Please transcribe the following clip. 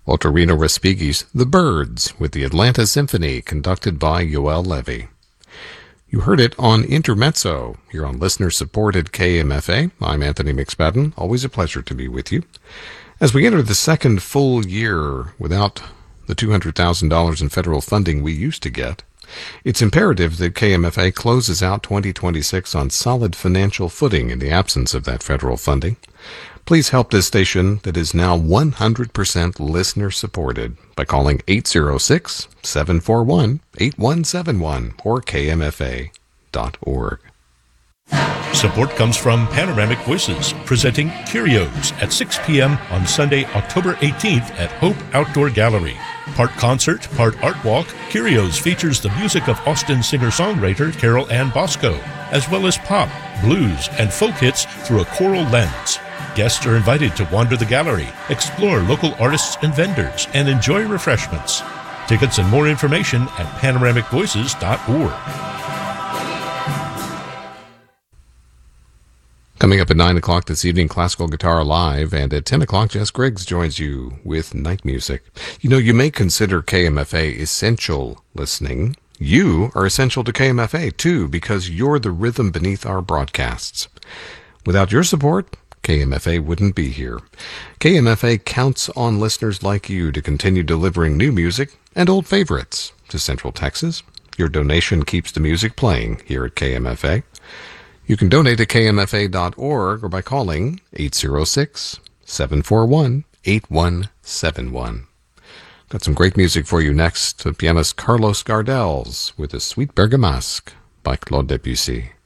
Ottorino Respighi's The Birds with the Atlanta Symphony, conducted by Yoel Levy. You heard it on Intermezzo, here on listener-supported KMFA. I'm Anthony McSpadden. Always a pleasure to be with you. As we enter the second full year without the $200,000 in federal funding we used to get, it's imperative that KMFA closes out 2026 on solid financial footing in the absence of that federal funding. Please help this station that is now 100% listener-supported by calling 806-741-8171 or kmfa.org. Support comes from Panoramic Voices, presenting Curios at 6 p.m. on Sunday, October 18th at Hope Outdoor Gallery. Part concert, part art walk, Curios features the music of Austin singer-songwriter Carol Ann Bosco, as well as pop, blues, and folk hits through a choral lens. Guests are invited to wander the gallery, explore local artists and vendors, and enjoy refreshments. Tickets and more information at panoramicvoices.org. Coming up at 9 o'clock this evening, Classical Guitar Live, and at 10 o'clock, Jess Griggs joins you with Night Music. You know, you may consider KMFA essential listening. You are essential to KMFA, too, because you're the rhythm beneath our broadcasts. Without your support, KMFA wouldn't be here. KMFA counts on listeners like you to continue delivering new music and old favorites to Central Texas. Your donation keeps the music playing here at KMFA. You can donate at kmfa.org or by calling 806-741-8171. Got some great music for you next. Pianist Carlos Gardels with a Sweet Bergamasque by Claude Debussy.